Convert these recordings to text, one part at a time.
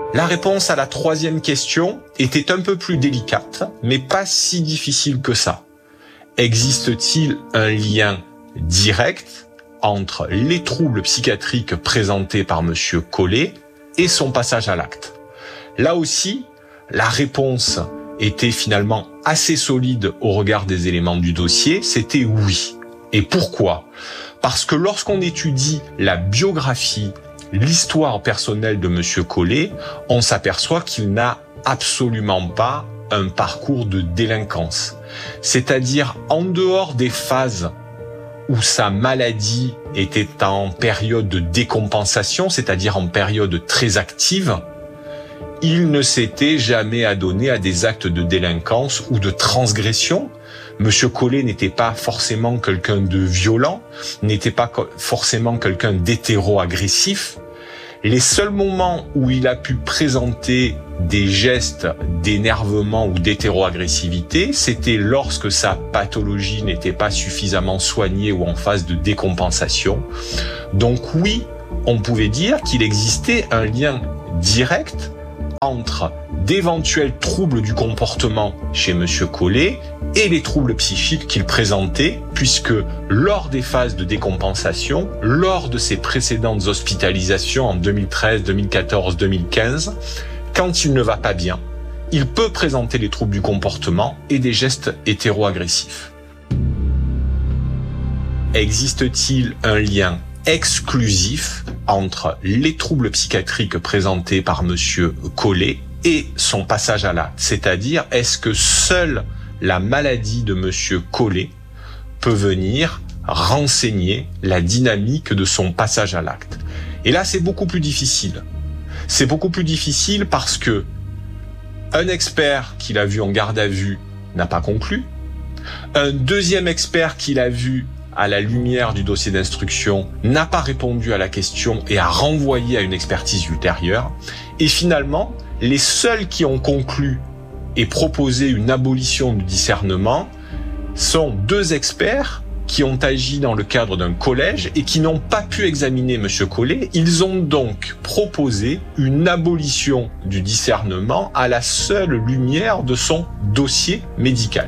La réponse à la troisième question était un peu plus délicate, mais pas si difficile que ça. Existe-t-il un lien direct entre les troubles psychiatriques présentés par Monsieur Collet et son passage à l'acte? Là aussi, la réponse était finalement assez solide au regard des éléments du dossier, c'était oui. Et pourquoi? Parce que lorsqu'on étudie la biographie, l'histoire personnelle de Monsieur Collet, on s'aperçoit qu'il n'a absolument pas un parcours de délinquance. C'est-à-dire, en dehors des phases où sa maladie était en période de décompensation, c'est-à-dire en période très active, il ne s'était jamais adonné à des actes de délinquance ou de transgression. Monsieur Collet n'était pas forcément quelqu'un de violent, n'était pas forcément quelqu'un d'hétéro-agressif. Les seuls moments où il a pu présenter des gestes d'énervement ou d'hétéro-agressivité, c'était lorsque sa pathologie n'était pas suffisamment soignée ou en phase de décompensation. Donc oui, on pouvait dire qu'il existait un lien direct entre d'éventuels troubles du comportement chez Monsieur Collet et les troubles psychiques qu'il présentait, puisque lors des phases de décompensation, lors de ses précédentes hospitalisations en 2013, 2014, 2015, quand il ne va pas bien, il peut présenter les troubles du comportement et des gestes hétéro-agressifs. Existe-t-il un lien exclusif entre les troubles psychiatriques présentés par Monsieur Collet et son passage à l'acte? C'est-à-dire, est-ce que seule la maladie de Monsieur Collet peut venir renseigner la dynamique de son passage à l'acte? Et là, c'est beaucoup plus difficile. C'est beaucoup plus difficile parce que un expert qu'il a vu en garde à vue n'a pas conclu. Un deuxième expert qu'il a vu à la lumière du dossier d'instruction, n'a pas répondu à la question et a renvoyé à une expertise ultérieure. Et finalement, les seuls qui ont conclu et proposé une abolition du discernement sont deux experts qui ont agi dans le cadre d'un collège et qui n'ont pas pu examiner Monsieur Collet. Ils ont donc proposé une abolition du discernement à la seule lumière de son dossier médical.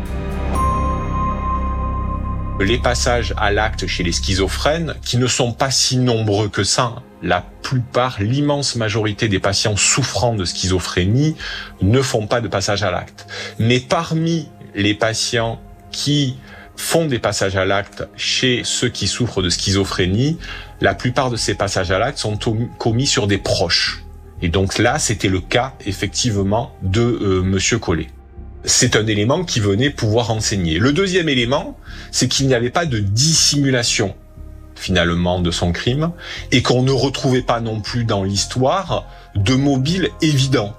Les passages à l'acte chez les schizophrènes, qui ne sont pas si nombreux que ça, la plupart, l'immense majorité des patients souffrant de schizophrénie ne font pas de passage à l'acte. Mais parmi les patients qui font des passages à l'acte chez ceux qui souffrent de schizophrénie, la plupart de ces passages à l'acte sont commis sur des proches. Et donc là, c'était le cas, effectivement, de Monsieur Collet. C'est un élément qui venait pouvoir renseigner. Le deuxième élément, c'est qu'il n'y avait pas de dissimulation, finalement, de son crime, et qu'on ne retrouvait pas non plus dans l'histoire de mobile évident.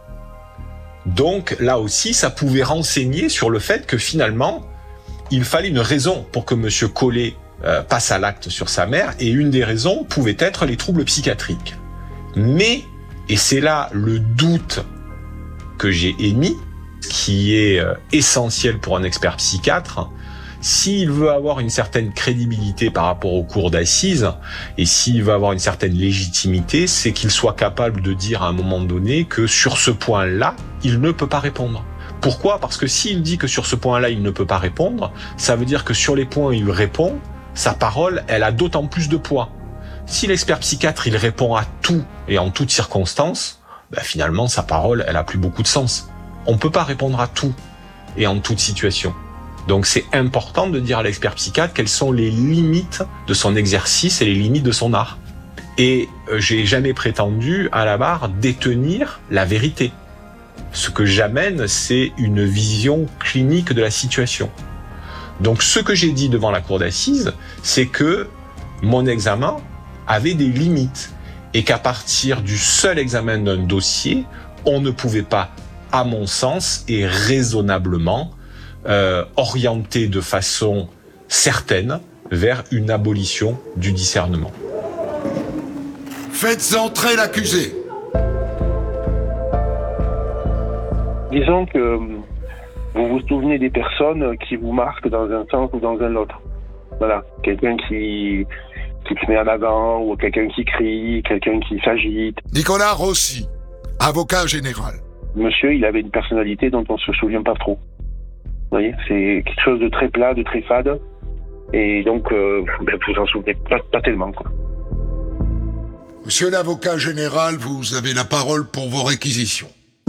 Donc, là aussi, ça pouvait renseigner sur le fait que, finalement, il fallait une raison pour que Monsieur Collet passe à l'acte sur sa mère, et une des raisons pouvait être les troubles psychiatriques. Mais, et c'est là le doute que j'ai émis, qui est essentiel pour un expert psychiatre, s'il veut avoir une certaine crédibilité par rapport aux cours d'assises, et s'il veut avoir une certaine légitimité, c'est qu'il soit capable de dire à un moment donné que sur ce point-là, il ne peut pas répondre. Pourquoi ? Parce que s'il dit que sur ce point-là, il ne peut pas répondre, ça veut dire que sur les points où il répond, sa parole, elle a d'autant plus de poids. Si l'expert psychiatre, il répond à tout et en toutes circonstances, finalement, sa parole, elle a plus beaucoup de sens. On peut pas répondre à tout et en toute situation. Donc c'est important de dire à l'expert psychiatre quelles sont les limites de son exercice et les limites de son art. Et j'ai jamais prétendu à la barre détenir la vérité. Ce que j'amène, c'est une vision clinique de la situation. Donc ce que j'ai dit devant la cour d'assises, c'est que mon examen avait des limites et qu'à partir du seul examen d'un dossier, on ne pouvait pas, à mon sens, et raisonnablement, orienter de façon certaine vers une abolition du discernement. Faites entrer l'accusé. Disons que vous vous souvenez des personnes qui vous marquent dans un sens ou dans un autre. Voilà, quelqu'un qui se met en avant, ou quelqu'un qui crie, quelqu'un qui s'agite. Nicolas Rossi, avocat général. Monsieur, il avait une personnalité dont on se souvient pas trop. Vous voyez, c'est quelque chose de très plat, de très fade. Et donc, vous vous en souvenez pas tellement, quoi. Monsieur l'avocat général, vous avez la parole pour vos réquisitions.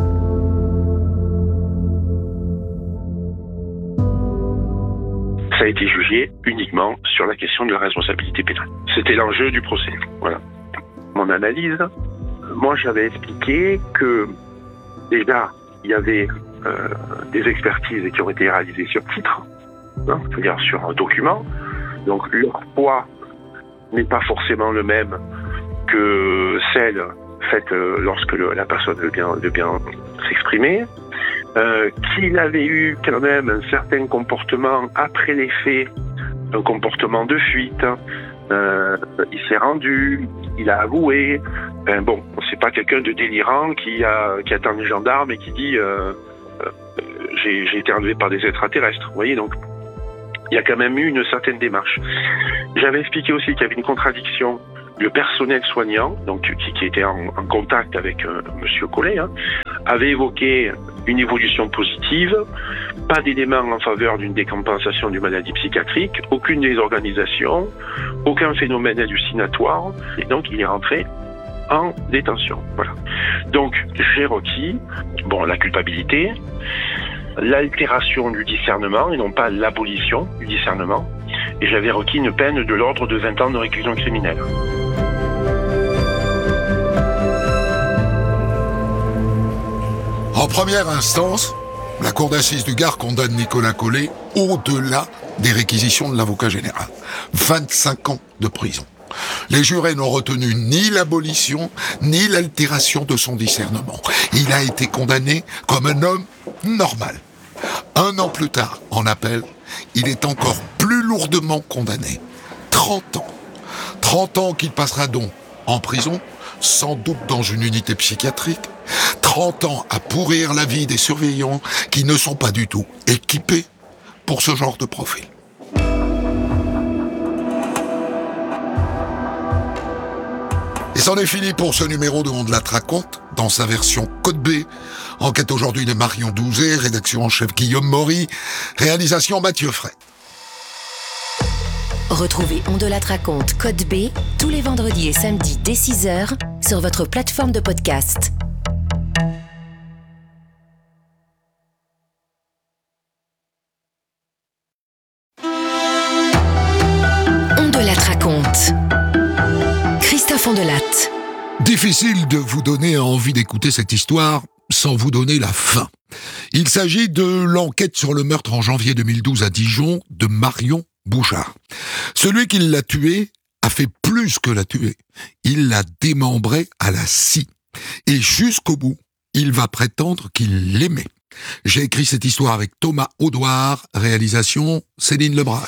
Ça a été jugé uniquement sur la question de la responsabilité pénale. C'était l'enjeu du procès. Voilà. Mon analyse, moi j'avais expliqué que déjà il y avait des expertises qui ont été réalisées sur titre, hein, c'est-à-dire sur un document. Donc leur poids n'est pas forcément le même que celle faite lorsque la personne veut bien s'exprimer. Qu'il avait eu quand même un certain comportement après les faits, un comportement de fuite. Il s'est rendu, il a avoué. Bon, c'est pas quelqu'un de délirant qui attend les gendarmes et qui dit j'ai été enlevé par des extraterrestres. Vous voyez, donc il y a quand même eu une certaine démarche. J'avais expliqué aussi qu'il y avait une contradiction. Le personnel soignant, donc qui était en contact avec Monsieur Collet, avait évoqué une évolution positive, pas d'éléments en faveur d'une décompensation d'une maladie psychiatrique, aucune désorganisation, aucun phénomène hallucinatoire, et donc il est rentré en détention. Voilà. Donc j'ai requis, la culpabilité, l'altération du discernement et non pas l'abolition du discernement, et j'avais requis une peine de l'ordre de 20 ans de réclusion criminelle. En première instance, la cour d'assises du Gard condamne Nicolas Collet au-delà des réquisitions de l'avocat général. 25 ans de prison. Les jurés n'ont retenu ni l'abolition, ni l'altération de son discernement. Il a été condamné comme un homme normal. 1 an plus tard, en appel, il est encore plus lourdement condamné. 30 ans. 30 ans qu'il passera donc en prison, sans doute dans une unité psychiatrique. 30 ans à pourrir la vie des surveillants qui ne sont pas du tout équipés pour ce genre de profil. Et c'en est fini pour ce numéro de On de la raconte, dans sa version Code B. Enquête aujourd'hui de Marion Douzé, rédaction en chef Guillaume Maury, réalisation Mathieu Fray. Retrouvez On de la raconte Code B tous les vendredis et samedis dès 6h sur votre plateforme de podcast. On de la raconte. Christophe Ondelatte. Difficile de vous donner envie d'écouter cette histoire sans vous donner la fin. Il s'agit de l'enquête sur le meurtre en janvier 2012 à Dijon de Marion Bouchard. Celui qui l'a tuée a fait plus que la tuer. Il l'a démembrée à la scie. Et jusqu'au bout, il va prétendre qu'il l'aimait. J'ai écrit cette histoire avec Thomas Audouard, réalisation Céline Lebras.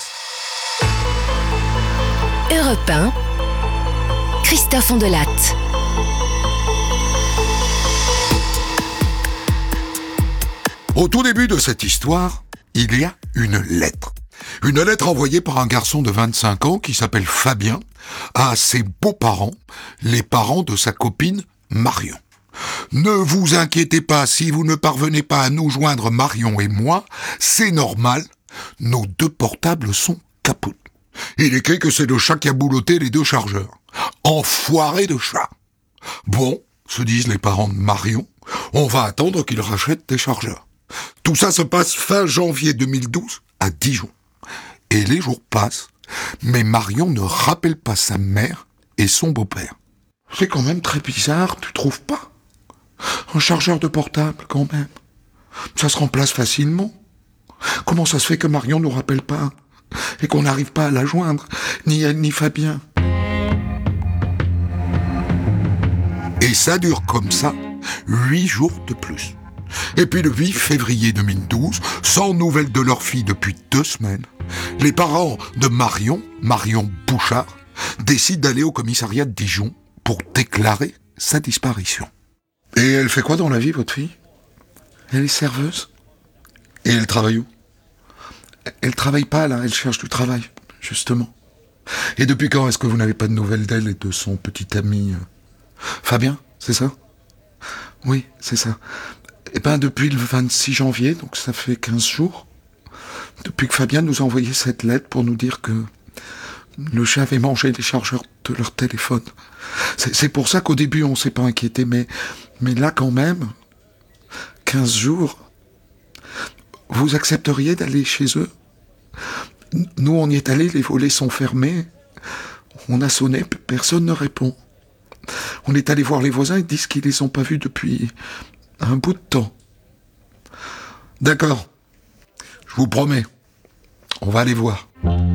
Europe 1, Christophe Ondelatte. Au tout début de cette histoire, il y a une lettre. Une lettre envoyée par un garçon de 25 ans qui s'appelle Fabien à ses beaux-parents, les parents de sa copine Marion. Ne vous inquiétez pas, si vous ne parvenez pas à nous joindre Marion et moi, c'est normal, nos 2 portables sont capotes. Il écrit que c'est le chat qui a boulotté les 2 chargeurs. Enfoiré de chat. Bon, se disent les parents de Marion, on va attendre qu'il rachète des chargeurs. Tout ça se passe fin janvier 2012 à Dijon. Et les jours passent, mais Marion ne rappelle pas sa mère et son beau-père. C'est quand même très bizarre, tu trouves pas? Un chargeur de portable, quand même. Ça se remplace facilement. Comment ça se fait que Marion nous rappelle pas? Et qu'on n'arrive pas à la joindre, ni elle ni Fabien. Et ça dure comme ça, 8 jours de plus. Et puis le 8 février 2012, sans nouvelles de leur fille depuis 2 semaines, les parents de Marion Bouchard, décident d'aller au commissariat de Dijon pour déclarer sa disparition. Et elle fait quoi dans la vie, votre fille? Elle est serveuse. Et elle travaille où? Elle travaille pas, là, elle cherche du travail, justement. Et depuis quand est-ce que vous n'avez pas de nouvelles d'elle et de son petit ami Fabien, c'est ça? Oui, c'est ça. Eh ben, depuis le 26 janvier, donc ça fait 15 jours, depuis que Fabien nous a envoyé cette lettre pour nous dire que le chat avait mangé les chargeurs de leur téléphone. C'est pour ça qu'au début, on s'est pas inquiété, mais là, quand même, 15 jours, vous accepteriez d'aller chez eux? Nous, on y est allés, les volets sont fermés. On a sonné, personne ne répond. On est allé voir les voisins, ils disent qu'ils les ont pas vus depuis un bout de temps. D'accord. Je vous promets. On va aller voir.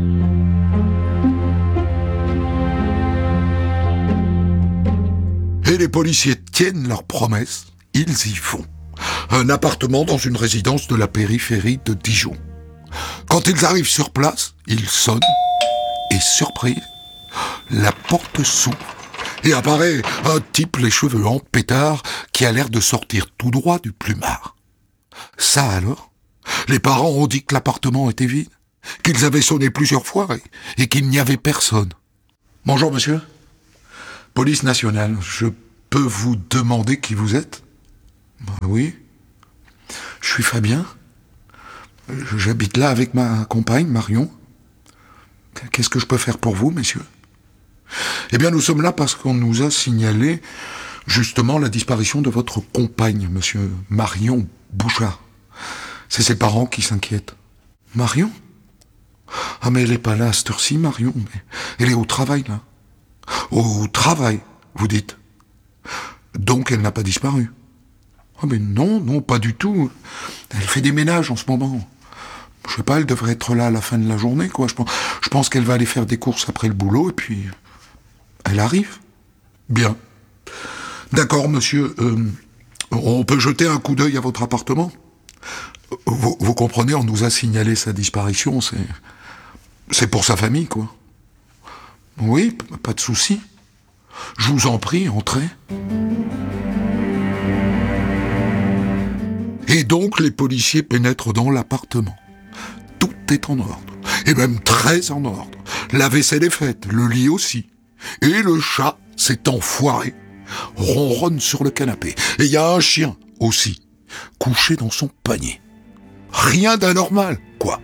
Et les policiers tiennent leur promesse. Ils y vont. Un appartement dans une résidence de la périphérie de Dijon. Quand ils arrivent sur place, ils sonnent. Et surprise, la porte s'ouvre. Et apparaît un type les cheveux en pétard qui a l'air de sortir tout droit du plumard. Ça alors, les parents ont dit que l'appartement était vide, qu'ils avaient sonné plusieurs fois et qu'il n'y avait personne. Bonjour monsieur. Police nationale, je peux vous demander qui vous êtes? Oui. Je suis Fabien. J'habite là avec ma compagne, Marion. Qu'est-ce que je peux faire pour vous, messieurs? Eh bien, nous sommes là parce qu'on nous a signalé justement la disparition de votre compagne, monsieur Marion Bouchard. C'est ses parents qui s'inquiètent. Marion? Ah, mais elle est pas là à cette heure-ci, Marion. Elle est au travail, là. Au travail, vous dites. Donc, elle n'a pas disparu. Ah, mais non, pas du tout. Elle fait des ménages en ce moment. Je sais pas, elle devrait être là à la fin de la journée, quoi. Je pense qu'elle va aller faire des courses après le boulot, et puis... elle arrive. Bien. D'accord, monsieur. On peut jeter un coup d'œil à votre appartement? Vous comprenez, on nous a signalé sa disparition, c'est pour sa famille, quoi. Oui, pas de souci. Je vous en prie, entrez. Et donc, les policiers pénètrent dans l'appartement. Tout est en ordre. Et même très en ordre. La vaisselle est faite, le lit aussi. Et le chat, cet enfoiré, ronronne sur le canapé. Et il y a un chien aussi, couché dans son panier. Rien d'anormal, quoi.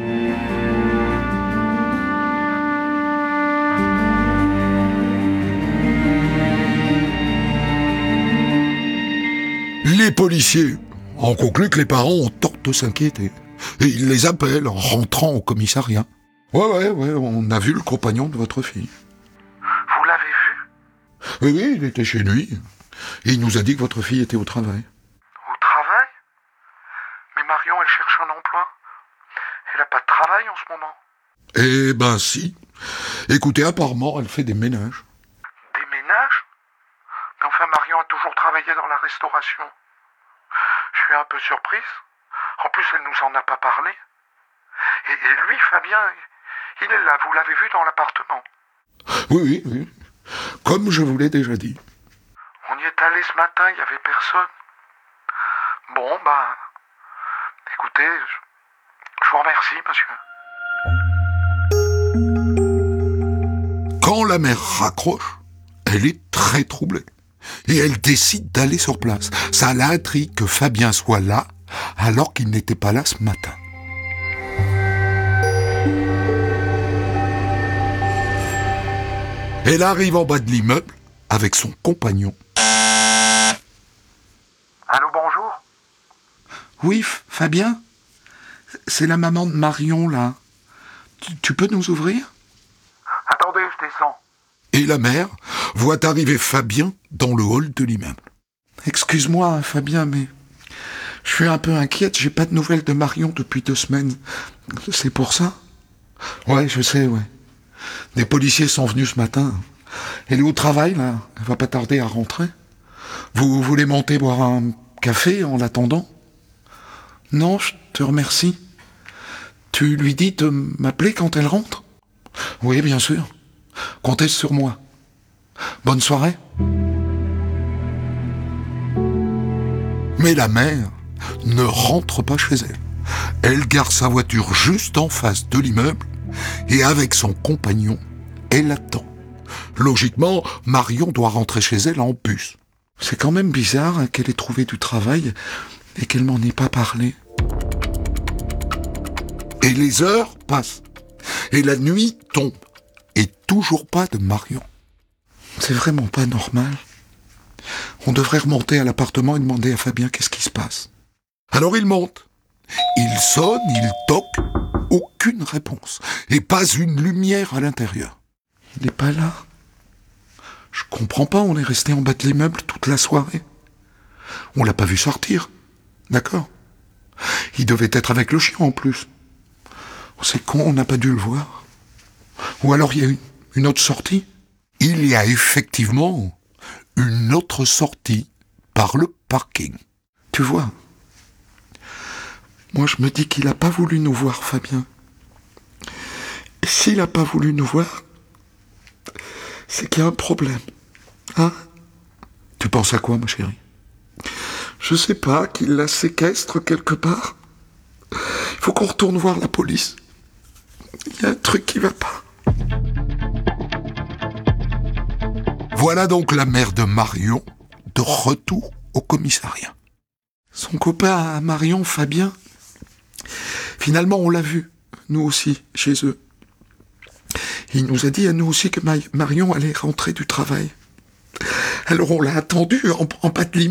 Les policiers en concluent que les parents ont tort de s'inquiéter. Et ils les appellent en rentrant au commissariat. Ouais, on a vu le compagnon de votre fille. Vous l'avez vu? Oui, il était chez lui. Et il nous a dit que votre fille était au travail. Au travail? Mais Marion, elle cherche un emploi. Elle n'a pas de travail en ce moment. Eh ben si. Écoutez, apparemment, elle fait des ménages. Des ménages? Mais enfin, Marion a toujours travaillé dans la restauration. Je suis un peu surprise. En plus, elle nous en a pas parlé. Et lui, Fabien, il est là, vous l'avez vu dans l'appartement. Oui. Comme je vous l'ai déjà dit. On y est allé ce matin, il n'y avait personne. Bon, écoutez, je vous remercie, monsieur. Quand la mère raccroche, elle est très troublée. Et elle décide d'aller sur place. Ça l'intrigue que Fabien soit là, alors qu'il n'était pas là ce matin. Elle arrive en bas de l'immeuble avec son compagnon. Allô, bonjour? Oui, Fabien? C'est la maman de Marion, là. Tu peux nous ouvrir? Attendez, je descends. Et la mère voit arriver Fabien dans le hall de l'immeuble. Excuse-moi, Fabien, mais je suis un peu inquiète. J'ai pas de nouvelles de Marion depuis 2 semaines. C'est pour ça? Ouais, je sais, ouais. Des policiers sont venus ce matin. Elle est au travail, là. Elle va pas tarder à rentrer. Vous voulez monter boire un café en l'attendant? Non, je te remercie. Tu lui dis de m'appeler quand elle rentre? Oui, bien sûr. Comptez sur moi. Bonne soirée. Mais la mère ne rentre pas chez elle. Elle gare sa voiture juste en face de l'immeuble et avec son compagnon, elle attend. Logiquement, Marion doit rentrer chez elle en bus. C'est quand même bizarre qu'elle ait trouvé du travail et qu'elle m'en ait pas parlé. Et les heures passent. Et la nuit tombe. Et toujours pas de Marion. C'est vraiment pas normal. On devrait remonter à l'appartement et demander à Fabien qu'est-ce qui se passe. Alors il monte. Il sonne, il toque. Aucune réponse. Et pas une lumière à l'intérieur. Il n'est pas là. Je comprends pas, on est resté en bas de l'immeuble toute la soirée. On l'a pas vu sortir. D'accord. Il devait être avec le chien en plus. C'est con, on n'a pas dû le voir. Ou alors il y a une autre sortie. Il y a effectivement une autre sortie par le parking. Tu vois, moi je me dis qu'il a pas voulu nous voir, Fabien. Et s'il a pas voulu nous voir, c'est qu'il y a un problème. Hein? Tu penses à quoi, ma chérie? Je sais pas, qu'il la séquestre quelque part. Il faut qu'on retourne voir la police. Il y a un truc qui va pas. Voilà donc la mère de Marion de retour au commissariat. Son copain à Marion, Fabien, finalement on l'a vu, nous aussi, chez eux. Il nous a dit à nous aussi que Marion allait rentrer du travail. Alors on l'a attendu en bas de l'immeuble.